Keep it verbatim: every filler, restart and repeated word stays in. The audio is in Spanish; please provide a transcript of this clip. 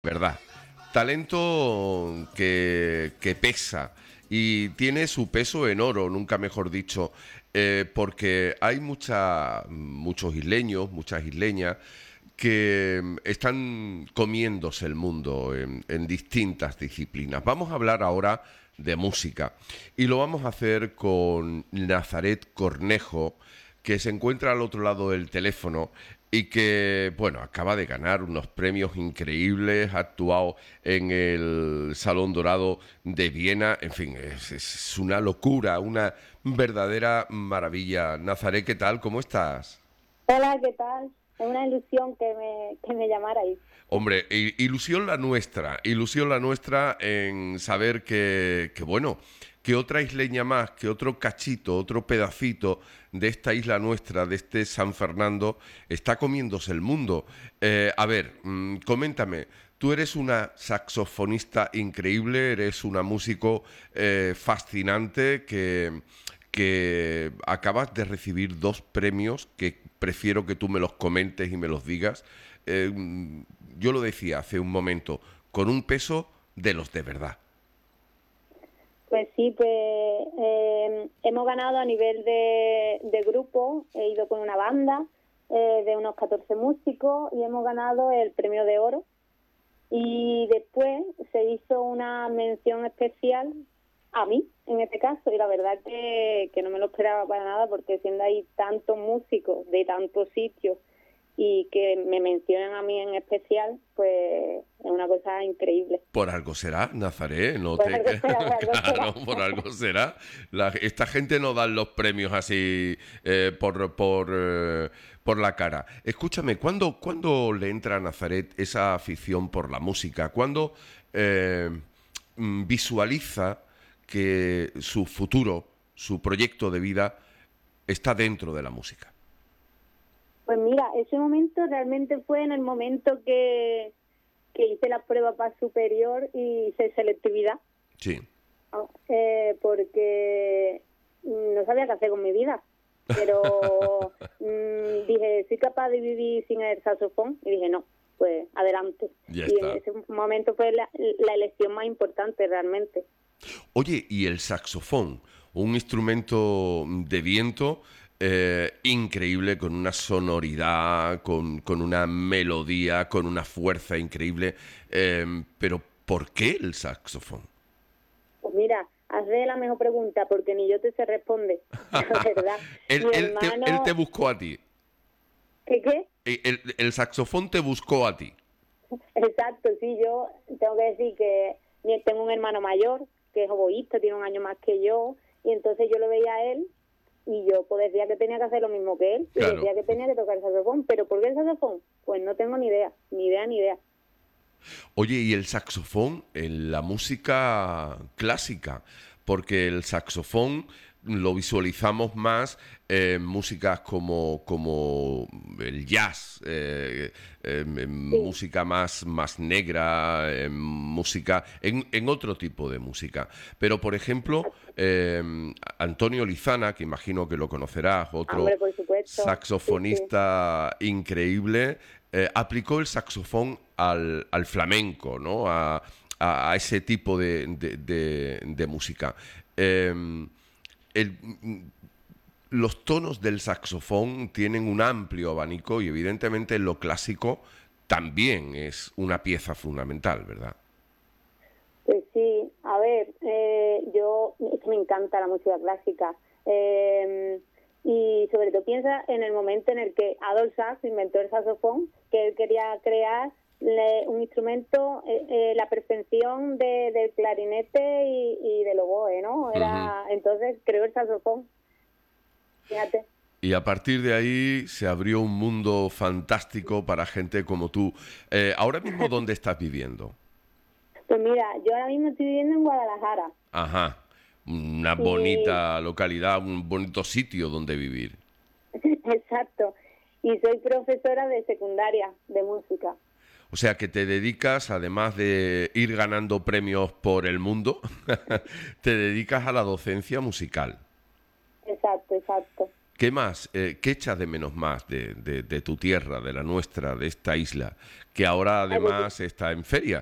¿Verdad? Talento que, que pesa y tiene su peso en oro, nunca mejor dicho, eh, porque hay mucha, muchos isleños, muchas isleñas que mm, están comiéndose el mundo en, en distintas disciplinas. Vamos a hablar ahora de música y lo vamos a hacer con Nazaret Cornejo, que se encuentra al otro lado del teléfono y que, bueno, acaba de ganar unos premios increíbles, ha actuado en el Salón Dorado de Viena, en fin, es, es una locura, una verdadera maravilla. Nazaret, ¿qué tal? ¿Cómo estás? Hola, ¿qué tal? Es una ilusión que me, que me llamarais. Hombre, i- ilusión la nuestra, ilusión la nuestra en saber que, que, bueno, que otra isleña más, que otro cachito, otro pedacito de esta isla nuestra, de este San Fernando, está comiéndose el mundo. Eh, a ver, mm, coméntame, tú eres una saxofonista increíble, eres una músico eh, fascinante que, que acabas de recibir dos premios que prefiero que tú me los comentes y me los digas. Eh, yo lo decía hace un momento, con un peso de los de verdad. Pues sí, pues eh, hemos ganado a nivel de, de grupo, he ido con una banda eh, de unos catorce músicos y hemos ganado el premio de oro. Y después se hizo una mención especial a mí, en este caso, y la verdad que, que no me lo esperaba para nada, porque siendo ahí tantos músicos de tantos sitios y que me mencionan a mí en especial, pues es una cosa increíble. Por algo será, Nazaret, no Pues te... algo será, por algo Claro, será. por algo será. La- esta gente no da los premios así eh, por, por, eh, por la cara. Escúchame, ¿cuándo, ¿cuándo le entra a Nazaret esa afición por la música? ¿Cuándo eh, mm, visualiza que su futuro, su proyecto de vida está dentro de la música? Pues mira, ese momento realmente fue en el momento que, que hice la prueba para superior y hice selectividad, Sí. ¿no? Eh, porque no sabía qué hacer con mi vida, pero mm, dije, soy capaz de vivir sin el saxofón, y dije, no, pues adelante. Ya Y en está. ese momento fue la, la elección más importante realmente. Oye, y el saxofón, un instrumento de viento eh, increíble, con una sonoridad, con, con una melodía, con una fuerza increíble. eh, pero ¿por qué el saxofón? Pues mira, hazle la mejor pregunta, porque ni yo te sé responder, la verdad. Él, Mi él te, él te hermano, buscó a ti. ¿qué qué? El, el- el saxofón te buscó a ti. Exacto, sí, yo tengo que decir que mi- tengo un hermano mayor que es oboísta, tiene un año más que yo, y entonces yo lo veía a él y yo pues decía que tenía que hacer lo mismo que él y Claro. decía que tenía que tocar el saxofón. ¿Pero por qué el saxofón? Pues no tengo ni idea, ni idea, ni idea. Oye, y el saxofón en la música clásica, porque el saxofón lo visualizamos más en músicas como, como el jazz, eh, em, en Sí, música más, más negra, en música, en, en otro tipo de música. Pero, por ejemplo, exacto. eh, Antonio Lizana, que imagino que lo conocerás, otro Hombre, por supuesto, sí, sí, saxofonista increíble, eh, aplicó el saxofón al, al flamenco, ¿no? A, a- a ese tipo de, de- de- de música. Eh, el- los tonos del saxofón tienen un amplio abanico y evidentemente lo clásico también es una pieza fundamental, ¿verdad? pues sí. A ver, eh, yo, es que me encanta la música clásica. Eh, y sobre todo piensa en el momento en el que Adolf Sax inventó el saxofón, que él quería crear le- un instrumento, eh, eh, la perfección de, del clarinete y, y del oboe, ¿no? Ujú. Era, entonces creó el saxofón, fíjate. Y a partir de ahí se abrió un mundo fantástico para gente como tú. Eh, ahora mismo, ¿dónde estás viviendo? Pues mira, yo ahora mismo estoy viviendo en Guadalajara. Ajá, una Y bonita localidad, un bonito sitio donde vivir. exacto, y soy profesora de secundaria de música. O sea que te dedicas, además de ir ganando premios por el mundo, te dedicas a la docencia musical. Exacto, exacto. ¿Qué más? Eh, ¿Qué echas de menos más de, de, de tu tierra, de la nuestra, de esta isla, que ahora A ver, además está en feria?